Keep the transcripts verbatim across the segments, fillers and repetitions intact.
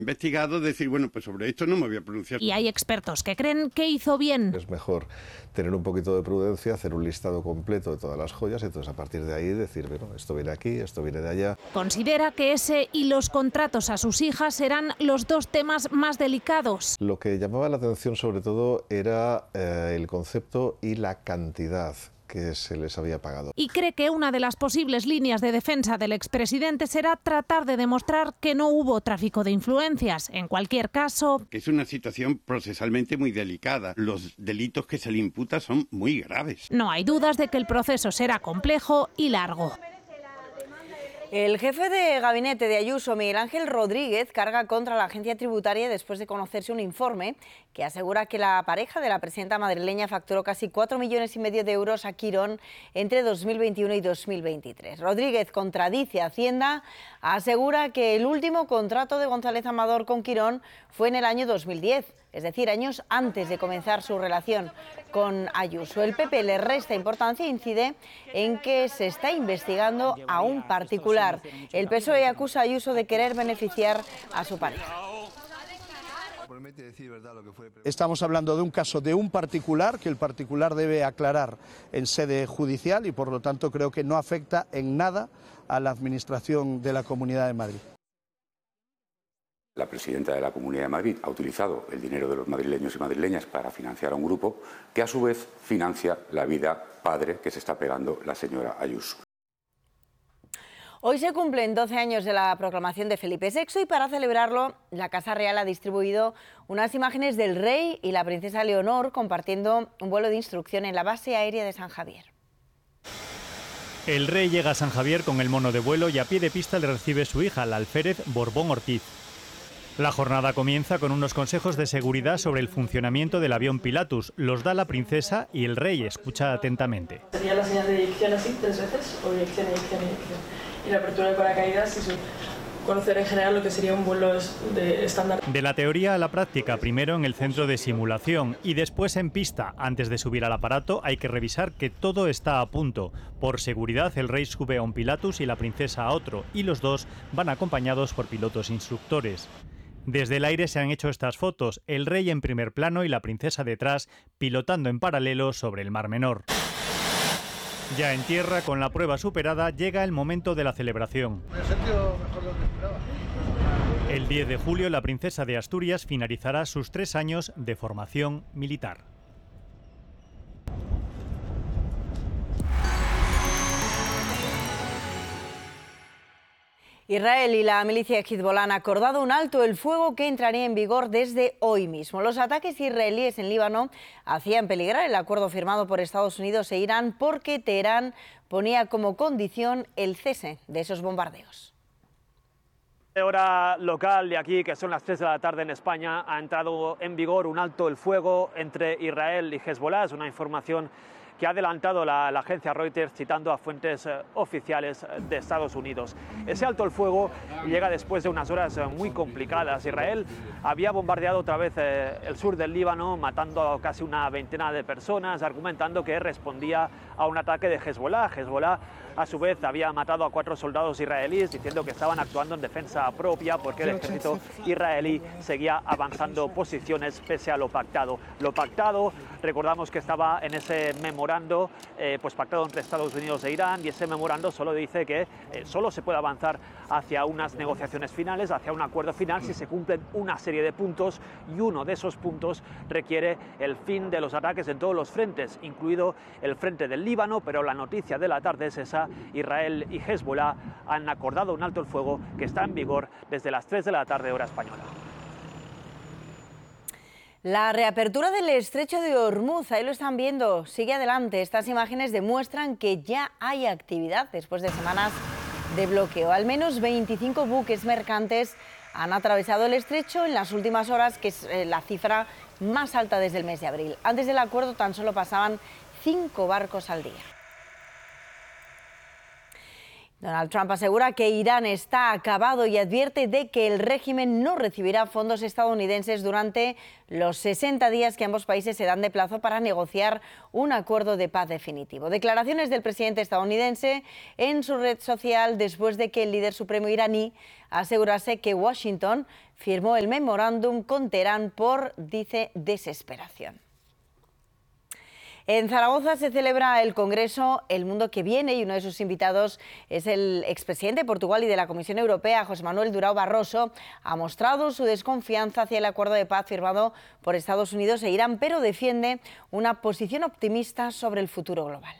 Investigado, decir, bueno, pues sobre esto no me voy a pronunciar. Y hay expertos que creen que hizo bien. Es mejor tener un poquito de prudencia, hacer un listado completo de todas las joyas y entonces a partir de ahí decir, bueno, esto viene aquí, esto viene de allá. Considera que ese y los contratos a sus hijas serán los dos temas más delicados. Lo que llamaba la atención sobre todo era eh, el concepto y la cantidad que se les había pagado. Y cree que una de las posibles líneas de defensa del expresidente será tratar de demostrar que no hubo tráfico de influencias. En cualquier caso... Que es una situación procesalmente muy delicada. Los delitos que se le imputa son muy graves. No hay dudas de que el proceso será complejo y largo. El jefe de gabinete de Ayuso, Miguel Ángel Rodríguez, carga contra la agencia tributaria después de conocerse un informe que asegura que la pareja de la presidenta madrileña facturó casi cuatro millones y medio de euros a Quirón entre dos mil veintiuno y dos mil veintitrés. Rodríguez contradice a Hacienda, asegura que el último contrato de González Amador con Quirón fue en el año dos mil diez, es decir, años antes de comenzar su relación con Ayuso. El P P le resta importancia e incide en que se está investigando a un particular. El P S O E acusa a Ayuso de querer beneficiar a su pareja. Estamos hablando de un caso de un particular que el particular debe aclarar en sede judicial y por lo tanto creo que no afecta en nada a la administración de la Comunidad de Madrid. La presidenta de la Comunidad de Madrid ha utilizado el dinero de los madrileños y madrileñas para financiar a un grupo que a su vez financia la vida padre que se está pegando la señora Ayuso. Hoy se cumplen doce años de la proclamación de Felipe sexto y para celebrarlo la Casa Real ha distribuido unas imágenes del rey y la princesa Leonor compartiendo un vuelo de instrucción en la base aérea de San Javier. El rey llega a San Javier con el mono de vuelo y a pie de pista le recibe su hija, la alférez Borbón Ortiz. La jornada comienza con unos consejos de seguridad sobre el funcionamiento del avión Pilatus. Los da la princesa y el rey escucha atentamente. Sería la señal de eyección así tres veces, o eyección, eyección, eyección. Y la apertura de paracaídas y su... conocer en general lo que sería un vuelo de estándar. De la teoría a la práctica, primero en el centro de simulación y después en pista. Antes de subir al aparato hay que revisar que todo está a punto. Por seguridad el rey sube a un Pilatus y la princesa a otro y los dos van acompañados por pilotos instructores. Desde el aire se han hecho estas fotos, el rey en primer plano y la princesa detrás, pilotando en paralelo sobre el Mar Menor. Ya en tierra, con la prueba superada, llega el momento de la celebración. Me he sentido mejor de lo que esperaba. El diez de julio, la princesa de Asturias finalizará sus tres años de formación militar. Israel y la milicia Hezbollah han acordado un alto el fuego que entraría en vigor desde hoy mismo. Los ataques israelíes en Líbano hacían peligrar el acuerdo firmado por Estados Unidos e Irán porque Teherán ponía como condición el cese de esos bombardeos. Hora local de aquí, que son las tres de la tarde en España, ha entrado en vigor un alto el fuego entre Israel y Hezbollah. Es una información que ha adelantado la, la agencia Reuters citando a fuentes eh, oficiales de Estados Unidos. Ese alto el fuego llega después de unas horas eh, muy complicadas. Israel había bombardeado otra vez eh, el sur del Líbano, matando a casi una veintena de personas, argumentando que respondía a un ataque de Hezbollah. Hezbollah, a su vez, había matado a cuatro soldados israelíes, diciendo que estaban actuando en defensa propia porque el ejército israelí seguía avanzando posiciones pese a lo pactado. Lo pactado, recordamos que estaba en ese memorando Eh, pues pactado entre Estados Unidos e Irán, y ese memorando solo dice que eh, solo se puede avanzar hacia unas negociaciones finales, hacia un acuerdo final, si se cumplen una serie de puntos, y uno de esos puntos requiere el fin de los ataques en todos los frentes, incluido el frente del Líbano. Pero la noticia de la tarde es esa: Israel y Hezbollah han acordado un alto el fuego que está en vigor desde las tres de la tarde hora española. La reapertura del estrecho de Hormuz, ahí lo están viendo, sigue adelante. Estas imágenes demuestran que ya hay actividad después de semanas de bloqueo. Al menos veinticinco buques mercantes han atravesado el estrecho en las últimas horas, que es la cifra más alta desde el mes de abril. Antes del acuerdo tan solo pasaban cinco barcos al día. Donald Trump asegura que Irán está acabado y advierte de que el régimen no recibirá fondos estadounidenses durante los sesenta días que ambos países se dan de plazo para negociar un acuerdo de paz definitivo. Declaraciones del presidente estadounidense en su red social después de que el líder supremo iraní asegurase que Washington firmó el memorándum con Teherán por, dice, desesperación. En Zaragoza se celebra el Congreso El Mundo que Viene y uno de sus invitados es el expresidente de Portugal y de la Comisión Europea, José Manuel Durão Barroso. Ha mostrado su desconfianza hacia el acuerdo de paz firmado por Estados Unidos e Irán, pero defiende una posición optimista sobre el futuro global.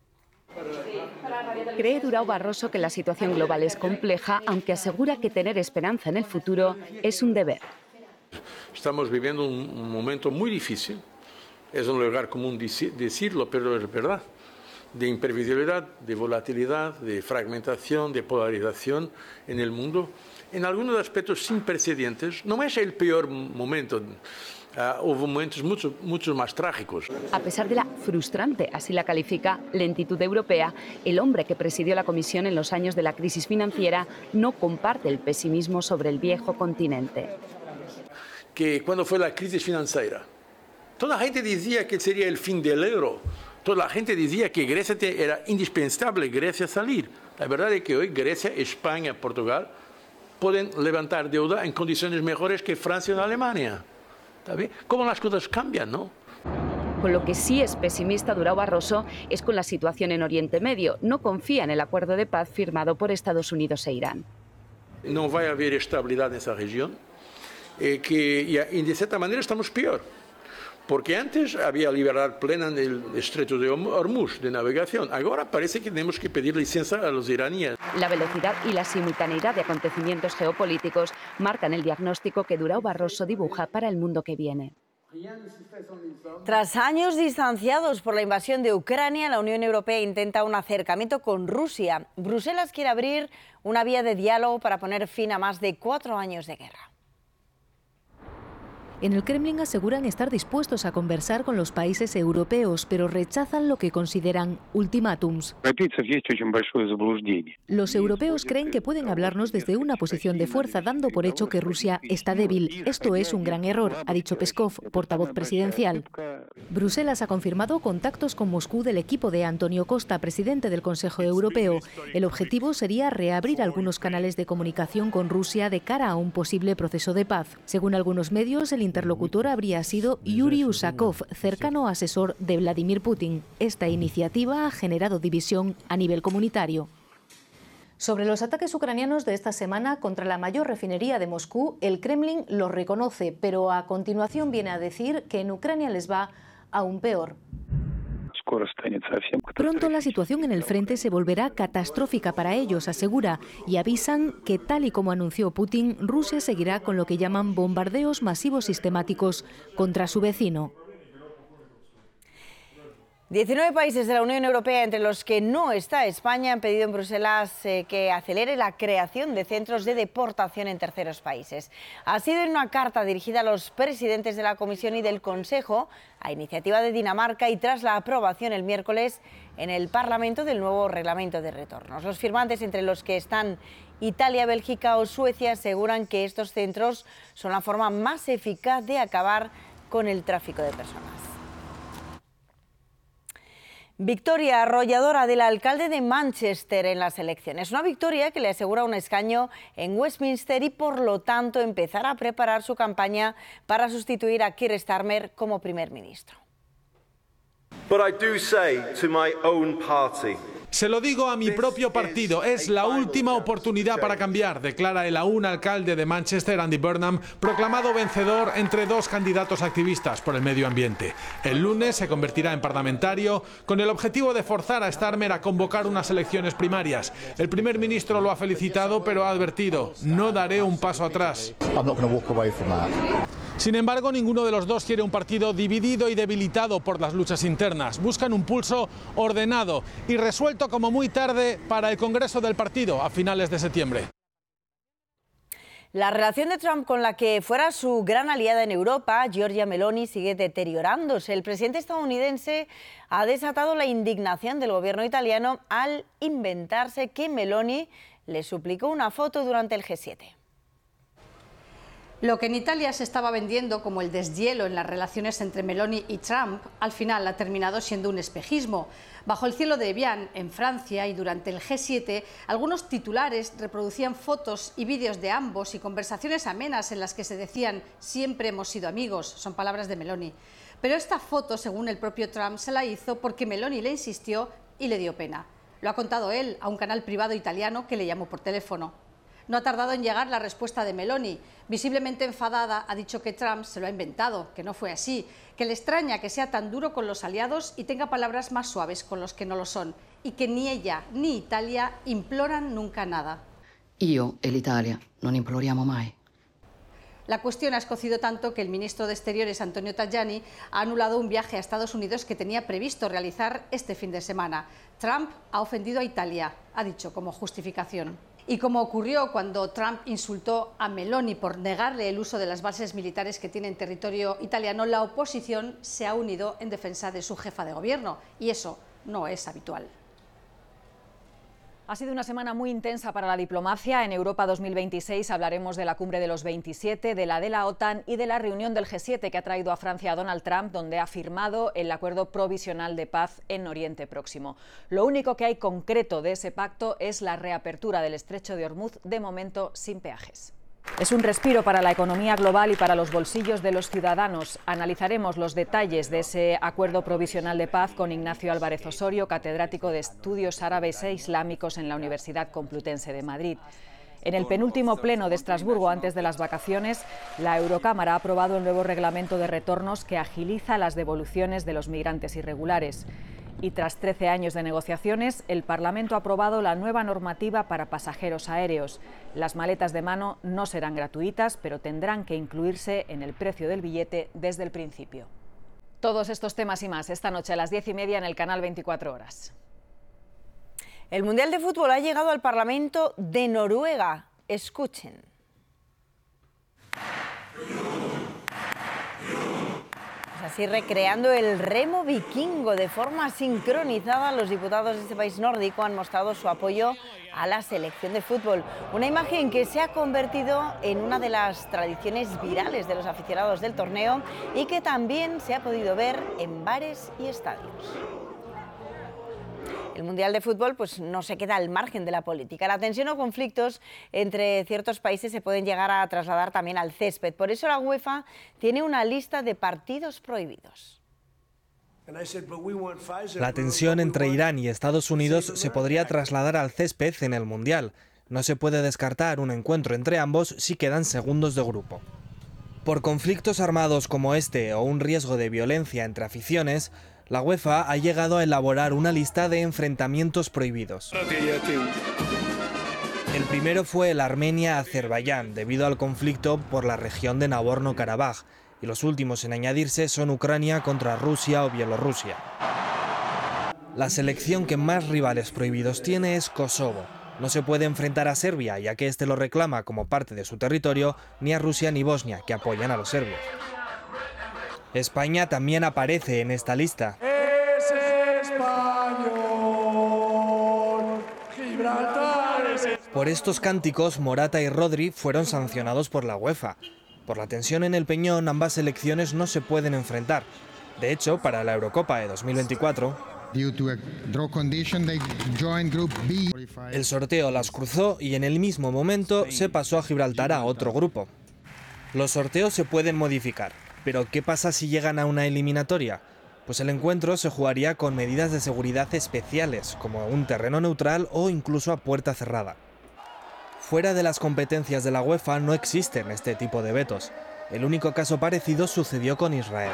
Cree Durão Barroso que la situación global es compleja, aunque asegura que tener esperanza en el futuro es un deber. Estamos viviendo un, un momento muy difícil. Es un lugar común decirlo, pero es verdad, de imprevisibilidad, de volatilidad, de fragmentación, de polarización en el mundo, en algunos aspectos sin precedentes. No es el peor momento, uh, hubo momentos mucho, mucho más trágicos. A pesar de la frustrante, así la califica, lentitud europea, el hombre que presidió la Comisión en los años de la crisis financiera no comparte el pesimismo sobre el viejo continente. Que cuando fue la crisis financiera, toda la gente decía que sería el fin del euro. Toda la gente decía que Grecia era indispensable, Grecia salir. La verdad es que hoy Grecia, España, Portugal pueden levantar deuda en condiciones mejores que Francia o Alemania. ¿Está bien? ¿Cómo las cosas cambian, no? Con lo que sí es pesimista Durão Barroso es con la situación en Oriente Medio. No confía en el acuerdo de paz firmado por Estados Unidos e Irán. No va a haber estabilidad en esa región, eh, que y, y de cierta manera estamos peor. Porque antes había libertad plena en el estrecho de Hormuz de navegación. Ahora parece que tenemos que pedir licencia a los iraníes. La velocidad y la simultaneidad de acontecimientos geopolíticos marcan el diagnóstico que Durão Barroso dibuja para el mundo que viene. Tras años distanciados por la invasión de Ucrania, la Unión Europea intenta un acercamiento con Rusia. Bruselas quiere abrir una vía de diálogo para poner fin a más de cuatro años de guerra. En el Kremlin aseguran estar dispuestos a conversar con los países europeos, pero rechazan lo que consideran ultimátums. Los europeos creen que pueden hablarnos desde una posición de fuerza, dando por hecho que Rusia está débil. Esto es un gran error, ha dicho Peskov, portavoz presidencial. Bruselas ha confirmado contactos con Moscú del equipo de Antonio Costa, presidente del Consejo Europeo. El objetivo sería reabrir algunos canales de comunicación con Rusia de cara a un posible proceso de paz. Según algunos medios, el interlocutor habría sido Yuri Usakov, cercano asesor de Vladimir Putin. Esta iniciativa ha generado división a nivel comunitario. Sobre los ataques ucranianos de esta semana contra la mayor refinería de Moscú, el Kremlin los reconoce, pero a continuación viene a decir que en Ucrania les va aún peor. Pronto la situación en el frente se volverá catastrófica para ellos, asegura, y avisan que, tal y como anunció Putin, Rusia seguirá con lo que llaman bombardeos masivos sistemáticos contra su vecino. diecinueve países de la Unión Europea, entre los que no está España, han pedido en Bruselas eh, que acelere la creación de centros de deportación en terceros países. Ha sido en una carta dirigida a los presidentes de la Comisión y del Consejo, a iniciativa de Dinamarca y tras la aprobación el miércoles en el Parlamento del nuevo reglamento de retornos. Los firmantes, entre los que están Italia, Bélgica o Suecia, aseguran que estos centros son la forma más eficaz de acabar con el tráfico de personas. Victoria arrolladora del alcalde de Manchester en las elecciones. Una victoria que le asegura un escaño en Westminster y, por lo tanto, empezar a preparar su campaña para sustituir a Keir Starmer como primer ministro. But I do say to my own party, se lo digo a mi propio partido, es la última oportunidad para cambiar, declara el aún alcalde de Manchester, Andy Burnham, proclamado vencedor entre dos candidatos activistas por el medio ambiente. El lunes se convertirá en parlamentario con el objetivo de forzar a Starmer a convocar unas elecciones primarias. El primer ministro lo ha felicitado, pero ha advertido: no daré un paso atrás. Sin embargo, ninguno de los dos quiere un partido dividido y debilitado por las luchas internas. Buscan un pulso ordenado y resuelto como muy tarde para el Congreso del partido a finales de septiembre. La relación de Trump con la que fuera su gran aliada en Europa, Giorgia Meloni, sigue deteriorándose. El presidente estadounidense ha desatado la indignación del gobierno italiano al inventarse que Meloni le suplicó una foto durante el G siete. Lo que en Italia se estaba vendiendo como el deshielo en las relaciones entre Meloni y Trump, al final ha terminado siendo un espejismo. Bajo el cielo de Evian, en Francia, y durante el G siete, algunos titulares reproducían fotos y vídeos de ambos y conversaciones amenas en las que se decían «siempre hemos sido amigos», son palabras de Meloni. Pero esta foto, según el propio Trump, se la hizo porque Meloni le insistió y le dio pena. Lo ha contado él a un canal privado italiano que le llamó por teléfono. No ha tardado en llegar la respuesta de Meloni. Visiblemente enfadada, ha dicho que Trump se lo ha inventado, que no fue así, que le extraña que sea tan duro con los aliados y tenga palabras más suaves con los que no lo son, y que ni ella ni Italia imploran nunca nada. Io e l'Italia non imploriamo mai. La cuestión ha escocido tanto que el ministro de Exteriores, Antonio Tajani, ha anulado un viaje a Estados Unidos que tenía previsto realizar este fin de semana. Trump ha ofendido a Italia, ha dicho como justificación. Y como ocurrió cuando Trump insultó a Meloni por negarle el uso de las bases militares que tiene en territorio italiano, la oposición se ha unido en defensa de su jefa de gobierno, y eso no es habitual. Ha sido una semana muy intensa para la diplomacia. En Europa dos mil veintiséis hablaremos de la cumbre de los veintisiete, de la de la OTAN y de la reunión del G siete que ha traído a Francia a Donald Trump, donde ha firmado el acuerdo provisional de paz en Oriente Próximo. Lo único que hay concreto de ese pacto es la reapertura del estrecho de Hormuz, de momento sin peajes. Es un respiro para la economía global y para los bolsillos de los ciudadanos. Analizaremos los detalles de ese acuerdo provisional de paz con Ignacio Álvarez Osorio, catedrático de Estudios Árabes e Islámicos en la Universidad Complutense de Madrid. En el penúltimo pleno de Estrasburgo antes de las vacaciones, la Eurocámara ha aprobado el nuevo reglamento de retornos que agiliza las devoluciones de los migrantes irregulares. Y tras trece años de negociaciones, el Parlamento ha aprobado la nueva normativa para pasajeros aéreos. Las maletas de mano no serán gratuitas, pero tendrán que incluirse en el precio del billete desde el principio. Todos estos temas y más esta noche a las diez y media en el canal veinticuatro horas. El Mundial de Fútbol ha llegado al Parlamento de Noruega. Escuchen. Así, recreando el remo vikingo de forma sincronizada, los diputados de este país nórdico han mostrado su apoyo a la selección de fútbol. Una imagen que se ha convertido en una de las tradiciones virales de los aficionados del torneo y que también se ha podido ver en bares y estadios. El Mundial de Fútbol pues, no se queda al margen de la política. La tensión o conflictos entre ciertos países se pueden llegar a trasladar también al césped. Por eso la UEFA tiene una lista de partidos prohibidos. La tensión entre Irán y Estados Unidos se podría trasladar al césped en el Mundial. No se puede descartar un encuentro entre ambos si quedan segundos de grupo. Por conflictos armados como este o un riesgo de violencia entre aficiones, la UEFA ha llegado a elaborar una lista de enfrentamientos prohibidos. El primero fue el Armenia-Azerbaiyán, debido al conflicto por la región de Nagorno-Karabaj, y los últimos en añadirse son Ucrania contra Rusia o Bielorrusia. La selección que más rivales prohibidos tiene es Kosovo. No se puede enfrentar a Serbia, ya que este lo reclama como parte de su territorio, ni a Rusia ni Bosnia, que apoyan a los serbios. España también aparece en esta lista. Es español, Gibraltar es... Por estos cánticos, Morata y Rodri fueron sancionados por la UEFA. Por la tensión en el Peñón, ambas selecciones no se pueden enfrentar. De hecho, para la Eurocopa de dos mil veinticuatro, el sorteo las cruzó y en el mismo momento se pasó a Gibraltar a otro grupo. Los sorteos se pueden modificar. Pero ¿qué pasa si llegan a una eliminatoria? Pues el encuentro se jugaría con medidas de seguridad especiales, como un terreno neutral o incluso a puerta cerrada. Fuera de las competencias de la UEFA no existen este tipo de vetos. El único caso parecido sucedió con Israel.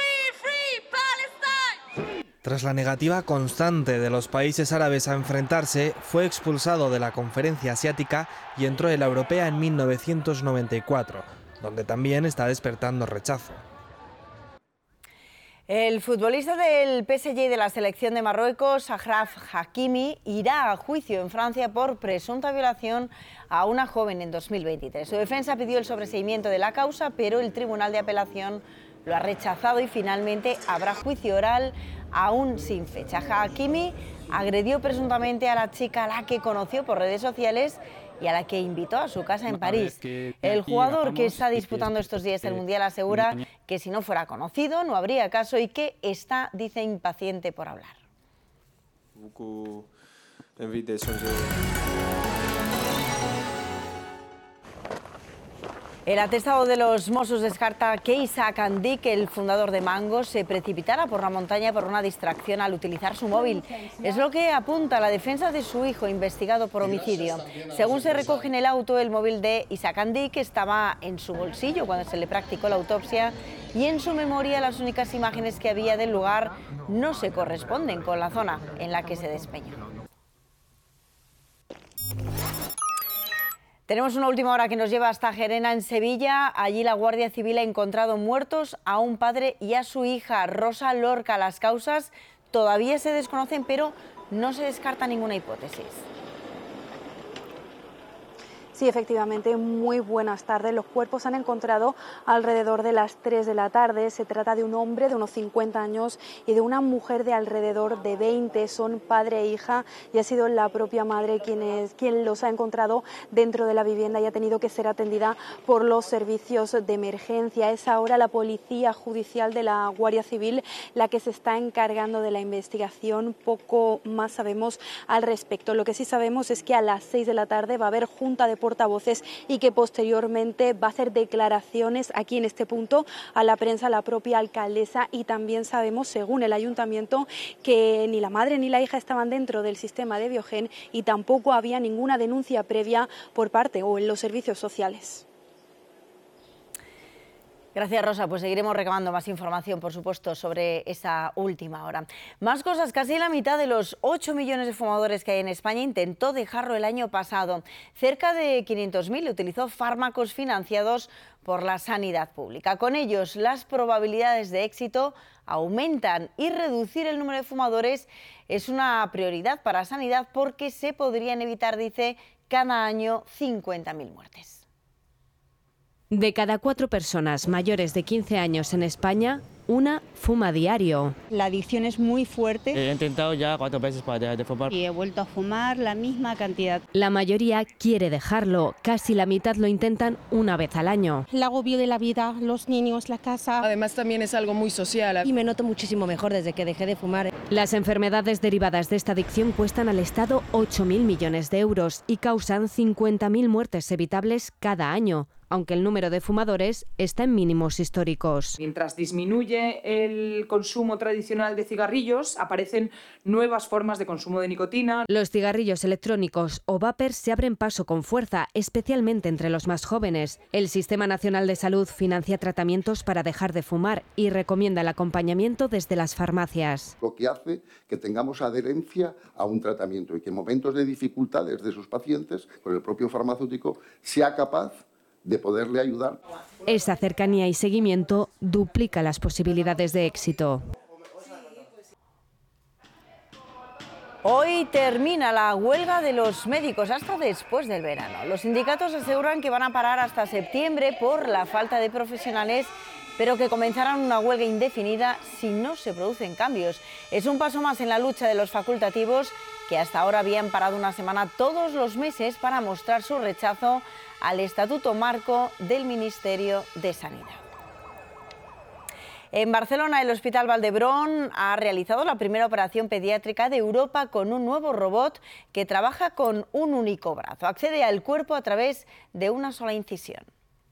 Tras la negativa constante de los países árabes a enfrentarse, fue expulsado de la Conferencia Asiática y entró en la Europea en mil novecientos noventa y cuatro. Donde también está despertando rechazo. El futbolista del P S G y de la selección de Marruecos, Achraf Hakimi, irá a juicio en Francia por presunta violación a una joven en dos mil veintitrés. Su defensa pidió el sobreseimiento de la causa, pero el Tribunal de Apelación lo ha rechazado y finalmente habrá juicio oral aún sin fecha. Hakimi agredió presuntamente a la chica a la que conoció por redes sociales y a la que invitó a su casa en París. El jugador que está disputando estos días el Mundial asegura que si no fuera conocido no habría caso y que está, dice, impaciente por hablar. El atestado de los Mossos descarta que Isaac Andic, el fundador de Mango, se precipitara por la montaña por una distracción al utilizar su móvil. Es lo que apunta la defensa de su hijo, investigado por homicidio. Según se recoge en el auto, el móvil de Isaac Andic estaba en su bolsillo cuando se le practicó la autopsia y en su memoria las únicas imágenes que había del lugar no se corresponden con la zona en la que se despeñó. Tenemos una última hora que nos lleva hasta Gerena, en Sevilla. Allí la Guardia Civil ha encontrado muertos a un padre y a su hija, Rosa Lorca. Las causas todavía se desconocen, pero no se descarta ninguna hipótesis. Sí, efectivamente, muy buenas tardes. Los cuerpos se han encontrado alrededor de las tres de la tarde. Se trata de un hombre de unos cincuenta años y de una mujer de alrededor de veinte. Son padre e hija y ha sido la propia madre quien, es, quien los ha encontrado dentro de la vivienda y ha tenido que ser atendida por los servicios de emergencia. Es ahora la Policía Judicial de la Guardia Civil la que se está encargando de la investigación. Poco más sabemos al respecto. Lo que sí sabemos es que a las seis de la tarde va a haber junta de portavoces y que posteriormente va a hacer declaraciones aquí en este punto a la prensa la propia alcaldesa, y también sabemos, según el ayuntamiento, que ni la madre ni la hija estaban dentro del sistema de Biogen y tampoco había ninguna denuncia previa por parte o en los servicios sociales. Gracias, Rosa. Pues seguiremos recabando más información, por supuesto, sobre esa última hora. Más cosas. Casi la mitad de los ocho millones de fumadores que hay en España intentó dejarlo el año pasado. Cerca de quinientos mil utilizó fármacos financiados por la sanidad pública. Con ellos, las probabilidades de éxito aumentan y reducir el número de fumadores es una prioridad para Sanidad porque se podrían evitar, dice, cada año cincuenta mil muertes. De cada cuatro personas mayores de quince años en España, una fuma diario. La adicción es muy fuerte. He intentado ya cuatro veces para dejar de fumar. Y he vuelto a fumar la misma cantidad. La mayoría quiere dejarlo, casi la mitad lo intentan una vez al año. El agobio de la vida, los niños, la casa. Además también es algo muy social. Y me noto muchísimo mejor desde que dejé de fumar. Las enfermedades derivadas de esta adicción cuestan al Estado ocho mil millones de euros y causan cincuenta mil muertes evitables cada año, aunque el número de fumadores está en mínimos históricos. Mientras disminuye el consumo tradicional de cigarrillos, aparecen nuevas formas de consumo de nicotina. Los cigarrillos electrónicos o vapers se abren paso con fuerza, especialmente entre los más jóvenes. El Sistema Nacional de Salud financia tratamientos para dejar de fumar y recomienda el acompañamiento desde las farmacias. Lo que hace que tengamos adherencia a un tratamiento y que en momentos de dificultades de sus pacientes, con el propio farmacéutico, sea capaz de poderle ayudar. Esa cercanía y seguimiento duplica las posibilidades de éxito. Hoy termina la huelga de los médicos hasta después del verano. Los sindicatos aseguran que van a parar hasta septiembre por la falta de profesionales, pero que comenzarán una huelga indefinida si no se producen cambios. Es un paso más en la lucha de los facultativos, que hasta ahora habían parado una semana todos los meses para mostrar su rechazo al Estatuto Marco del Ministerio de Sanidad. En Barcelona, el Hospital Valdebrón ha realizado la primera operación pediátrica de Europa con un nuevo robot que trabaja con un único brazo. Accede al cuerpo a través de una sola incisión.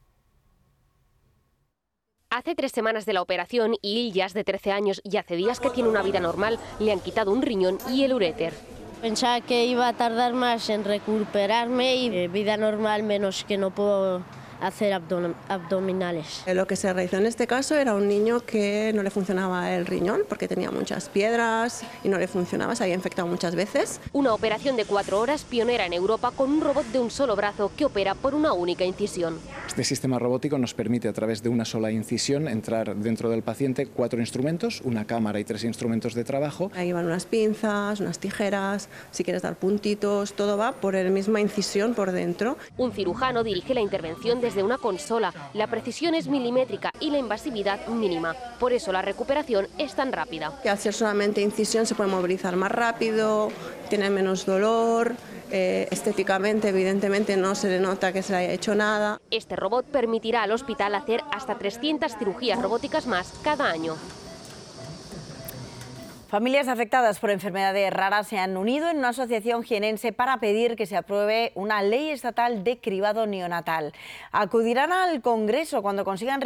Hace tres semanas de la operación y Ilyas, de trece años y hace días que tiene una vida normal, le han quitado un riñón y el uréter. Pensaba que iba a tardar más en recuperarme y vida normal, menos que no puedo hacer abdom- abdominales. Lo que se realizó en este caso era un niño que no le funcionaba el riñón porque tenía muchas piedras y no le funcionaba, se había infectado muchas veces. Una operación de cuatro horas pionera en Europa con un robot de un solo brazo que opera por una única incisión. Este sistema robótico nos permite a través de una sola incisión entrar dentro del paciente cuatro instrumentos, una cámara y tres instrumentos de trabajo. Ahí van unas pinzas, unas tijeras, si quieres dar puntitos, todo va por la misma incisión por dentro. Un cirujano dirige la intervención desde una consola. La precisión es milimétrica y la invasividad mínima. Por eso la recuperación es tan rápida. Que al ser solamente incisión se puede movilizar más rápido, tiene menos dolor. Eh, estéticamente, evidentemente, no se le nota que se le haya hecho nada. Este robot permitirá al hospital hacer hasta trescientas cirugías robóticas más cada año. Familias afectadas por enfermedades raras se han unido en una asociación jienense para pedir que se apruebe una ley estatal de cribado neonatal. Acudirán al Congreso cuando consigan